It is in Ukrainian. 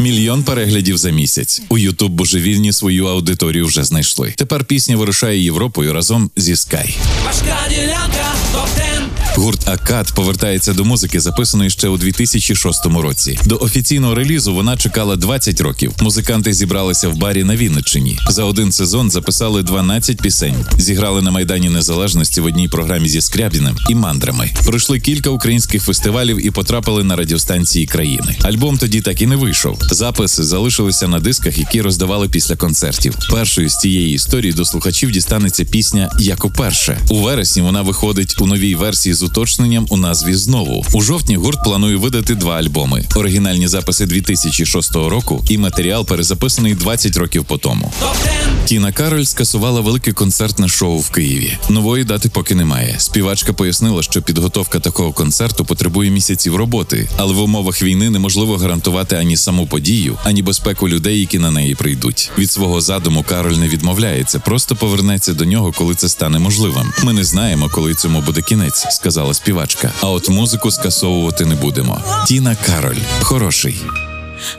Мільйон переглядів за місяць. У YouTube божевільні свою аудиторію вже знайшли. Тепер пісня вирушає Європою разом зі Sky. Важка ділянка, топ-10. Гурт «Акад» повертається до музики, записаної ще у 2006 році. До офіційного релізу вона чекала 20 років. Музиканти зібралися в барі на Вінниччині. За один сезон записали 12 пісень. Зіграли на Майдані Незалежності в одній програмі зі Скрябіним і мандрами. Пройшли кілька українських фестивалів і потрапили на радіостанції країни. Альбом тоді так і не вийшов. Записи залишилися на дисках, які роздавали після концертів. Першою з цієї історії до слухачів дістанеться пісня «Як уперше». У вересні вона виходить у новій версії з уточненням у назві «Знову». У жовтні гурт планує видати 2 альбоми. Оригінальні записи 2006 року і матеріал, перезаписаний 20 років по тому. Тіна Кароль скасувала велике концертне шоу в Києві. Нової дати поки немає. Співачка пояснила, що підготовка такого концерту потребує місяців роботи, але в умовах війни неможливо гарантувати ані саму подію, ані безпеку людей, які на неї прийдуть. Від свого задуму Кароль не відмовляється, просто повернеться до нього, коли це стане можливим. Ми не знаємо, коли цьому буде кінець, сказала співачка. А от музику скасовувати не будемо. Тіна Кароль. Хороший.